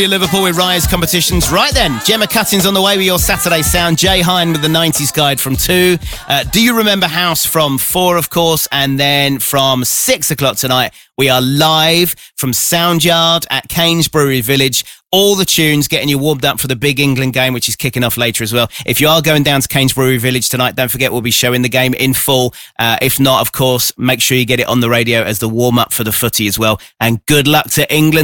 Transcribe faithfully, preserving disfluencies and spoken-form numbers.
Liverpool with Rise competitions. Right then, Gemma Cutting's on the way with your Saturday sound. Jay Hine with the nineties guide from two. Uh, Do You Remember House from four, of course. And then from six o'clock tonight, we are live from Soundyard at Keynes Brewery Village. All the tunes getting you warmed up for the big England game, which is kicking off later as well. If you are going down to Keynes Brewery Village tonight, don't forget we'll be showing the game in full. Uh, if not, of course, make sure you get it on the radio as the warm-up for the footy as well. And good luck to England.